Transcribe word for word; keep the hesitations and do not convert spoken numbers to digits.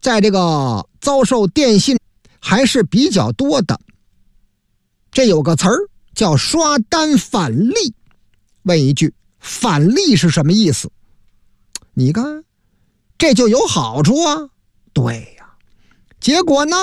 在这个遭受电信还是比较多的。这有个词儿叫刷单返利。问一句，返利是什么意思？你看，这就有好处啊。对呀，结果呢，